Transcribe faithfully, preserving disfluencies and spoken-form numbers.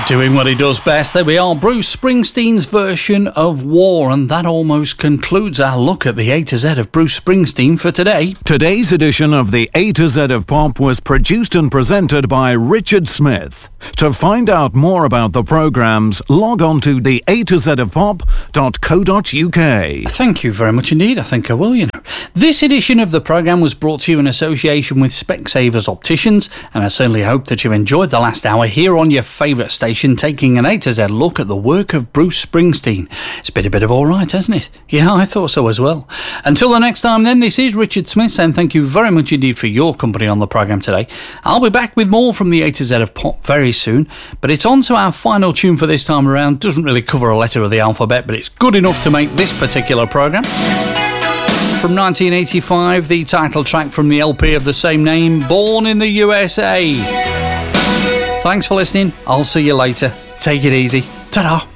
Doing what he does best, there we are, Bruce Springsteen's version of War, and that almost concludes our look at the A to Z of Bruce Springsteen for today. Today's edition of the A to Z of Pop was produced and presented by Richard Smith. To find out more about the programmes, log on to the a to z of pop dot co dot uk. Thank you very much indeed, I think I will, you know. This edition of the programme was brought to you in association with Specsavers Opticians, and I certainly hope that you've enjoyed the last hour here on your favourite station, taking an A to Z look at the work of Bruce Springsteen. It's been a bit of all right, hasn't it? Yeah, I thought so as well. Until the next time then, this is Richard Smith saying thank you very much indeed for your company on the programme today. I'll be back with more from the A to Z of Pop very soon, but it's on to our final tune for this time around. Doesn't really cover a letter of the alphabet, but it's good enough to make this particular programme. From nineteen eighty-five, the title track from the L P of the same name, Born in the U S A. Thanks for listening. I'll see you later. Take it easy. Ta-da.